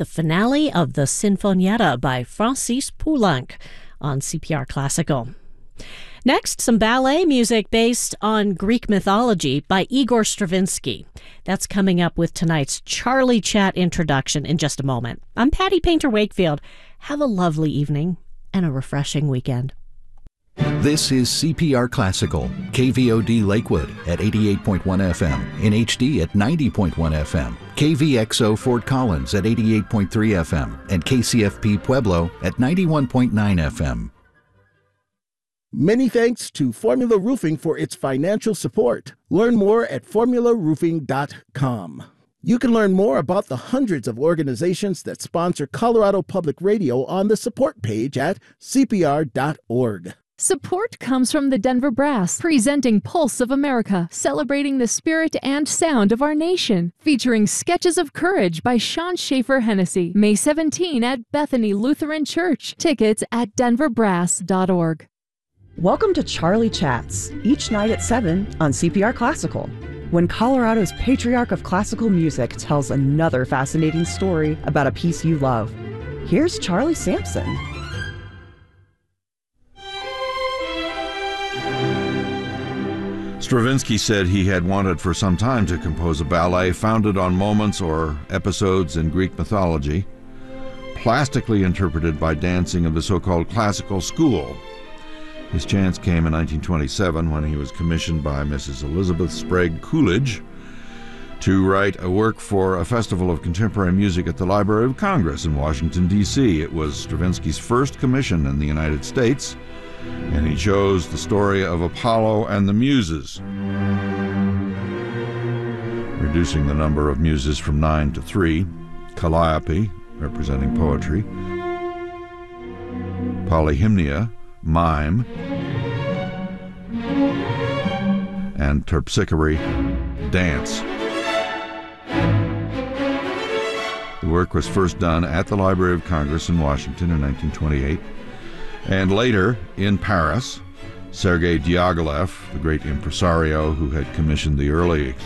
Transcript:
the finale of the Sinfonietta by Francis Poulenc on CPR Classical. Next, some ballet music based on Greek mythology by Igor Stravinsky. That's coming up with tonight's Charlie Chat introduction in just a moment. I'm Patty Painter-Wakefield. Have a lovely evening and a refreshing weekend. This is CPR Classical, KVOD Lakewood at 88.1 FM, in HD at 90.1 FM, KVXO Fort Collins at 88.3 FM, and KCFP Pueblo at 91.9 FM. Many thanks to Formula Roofing for its financial support. Learn more at formularoofing.com. You can learn more about the hundreds of organizations that sponsor Colorado Public Radio on the support page at cpr.org. Support comes from the Denver Brass, presenting Pulse of America, celebrating the spirit and sound of our nation, featuring Sketches of Courage by Sean Schaefer Hennessy, May 17 at Bethany Lutheran Church. Tickets at denverbrass.org. Welcome to Charlie Chats, each night at 7 on CPR Classical, when Colorado's patriarch of classical music tells another fascinating story about a piece you love. Here's Charlie Sampson. Stravinsky said he had wanted for some time to compose a ballet founded on moments or episodes in Greek mythology, plastically interpreted by dancing of the so-called classical school. His chance came in 1927 when he was commissioned by Mrs. Elizabeth Sprague Coolidge to write a work for a festival of contemporary music at the Library of Congress in Washington, D.C. It was Stravinsky's first commission in the United States, and he chose the story of Apollo and the Muses, reducing the number of muses from 9 to 3, Calliope, representing poetry, Polyhymnia, mime, and Terpsichore, dance. The work was first done at the Library of Congress in Washington in 1928, and later in Paris. Sergei Diaghilev, the great impresario who had commissioned the early